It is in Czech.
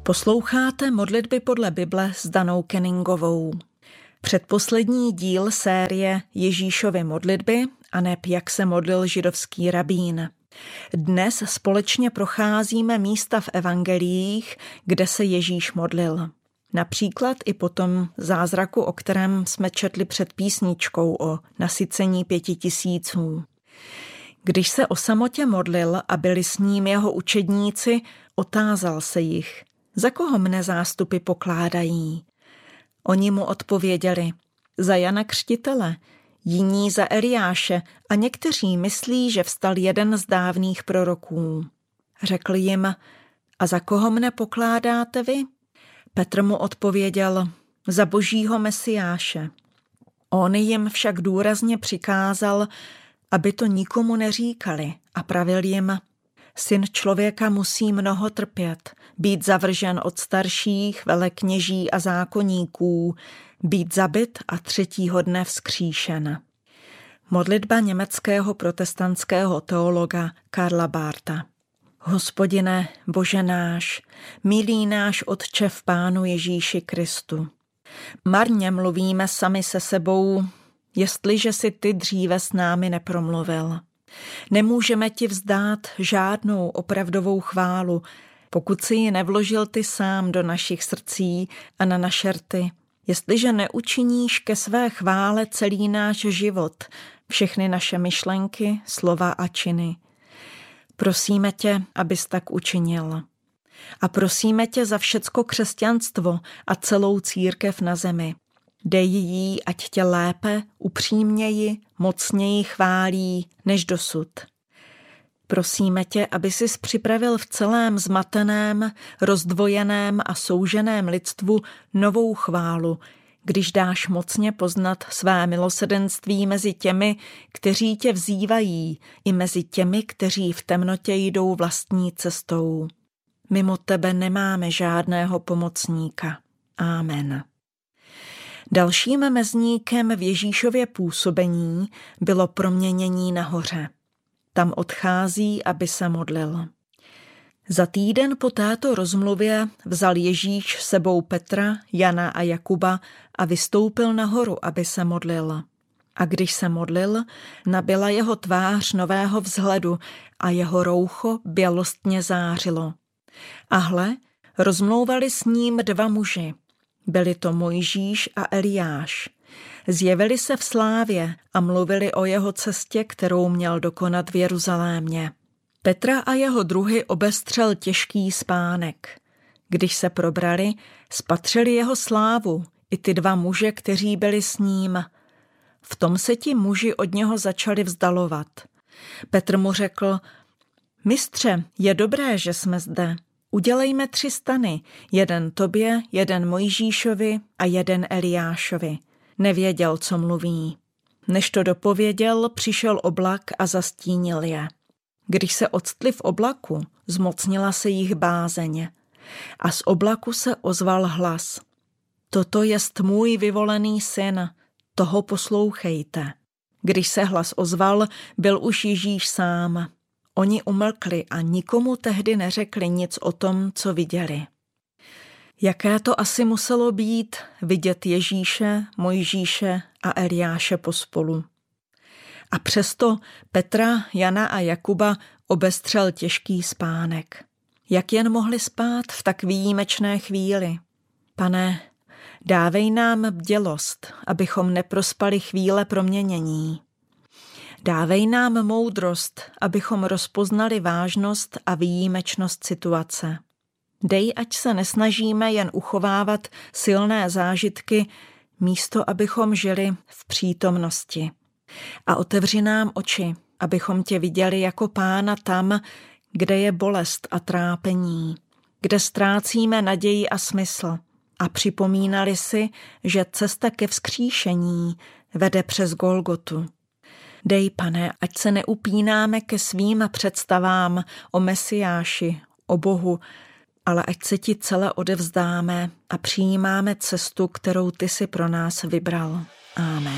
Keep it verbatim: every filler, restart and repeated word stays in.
Posloucháte modlitby podle Bible s Danou Kenningovou. Předposlední díl série Ježíšovy modlitby aneb jak se modlil židovský rabín. Dnes společně procházíme místa v evangeliích, kde se Ježíš modlil. Například i po tom zázraku, o kterém jsme četli před písničkou o nasycení pěti tisíců. Když se o samotě modlil a byli s ním jeho učedníci, otázal se jich, za koho mne zástupy pokládají. Oni mu odpověděli, za Jana Křtitele, jiní za Eliáše a někteří myslí, že vstal jeden z dávných proroků. Řekl jim, a za koho mne pokládáte vy? Petr mu odpověděl, za Božího Mesiáše. On jim však důrazně přikázal, aby to nikomu neříkali a pravil jim, Syn člověka musí mnoho trpět, být zavržen od starších, velekněží a zákoníků, být zabit a třetího dne vzkříšen. Modlitba německého protestantského teologa Karla Barta. Hospodine, Bože náš, milý náš Otče v Pánu Ježíši Kristu. Marně mluvíme sami se sebou, jestliže si ty dříve s námi nepromluvil. Nemůžeme ti vzdát žádnou opravdovou chválu, pokud si ji nevložil ty sám do našich srdcí a na naše rty. Jestliže neučiníš ke své chvále celý náš život, všechny naše myšlenky, slova a činy. Prosíme tě, abys tak učinil. A prosíme tě za všecko křesťanstvo a celou církev na zemi. Dej jí, ať tě lépe, upřímněji, mocněji chválí než dosud. Prosíme tě, aby sis připravil v celém zmateném, rozdvojeném a souženém lidstvu novou chválu, když dáš mocně poznat své milosrdenství mezi těmi, kteří tě vzývají, i mezi těmi, kteří v temnotě jdou vlastní cestou. Mimo tebe nemáme žádného pomocníka. Amen. Dalším mezníkem v Ježíšově působení bylo proměnění nahoře. Tam odchází, aby se modlil. Za týden po této rozmluvě vzal Ježíš sebou Petra, Jana a Jakuba a vystoupil nahoru, aby se modlil. A když se modlil, nabyla jeho tvář nového vzhledu a jeho roucho bělostně zářilo. A hle, rozmlouvali s ním dva muži. Byli to Mojžíš a Eliáš. Zjevili se v slávě a mluvili o jeho cestě, kterou měl dokonat v Jeruzalémě. Petra a jeho druhy obestřel těžký spánek. Když se probrali, spatřili jeho slávu, i ty dva muže, kteří byli s ním. V tom se ti muži od něho začali vzdalovat. Petr mu řekl, mistře, je dobré, že jsme zde. Udělejme tři stany, jeden tobě, jeden Mojžíšovi a jeden Eliášovi. Nevěděl, co mluví. Než to dopověděl, přišel oblak a zastínil je. Když se octli v oblaku, zmocnila se jich bázeň. A z oblaku se ozval hlas. Toto jest můj vyvolený syn, toho poslouchejte. Když se hlas ozval, byl už Ježíš sám. Oni umlkli a nikomu tehdy neřekli nic o tom, co viděli. Jaké to asi muselo být vidět Ježíše, Mojžíše a Eliáše pospolu. A přesto Petra, Jana a Jakuba obestřel těžký spánek. Jak jen mohli spát v tak výjimečné chvíli? Pane, dávej nám bdělost, abychom neprospali chvíle proměnění. Dávej nám moudrost, abychom rozpoznali vážnost a výjimečnost situace. Dej, ať se nesnažíme jen uchovávat silné zážitky, místo abychom žili v přítomnosti. A otevři nám oči, abychom tě viděli jako Pána tam, kde je bolest a trápení, kde ztrácíme naději a smysl a připomínali si, že cesta ke vzkříšení vede přes Golgotu. Dej, Pane, ať se neupínáme ke svým představám o Mesiáši, o Bohu, ale ať se ti celé odevzdáme a přijímáme cestu, kterou ty si pro nás vybral. Amen.